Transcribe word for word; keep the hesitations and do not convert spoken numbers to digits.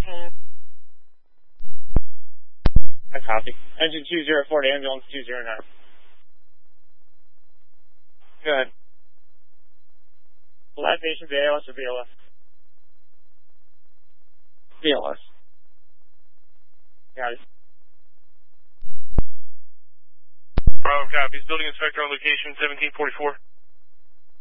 maintain. I copy. Engine two zero four to ambulance two zero nine. Go ahead. Last patient's A L S or B L S? B L S. Got it. Bravo copies. Building inspector on location seventeen forty-four.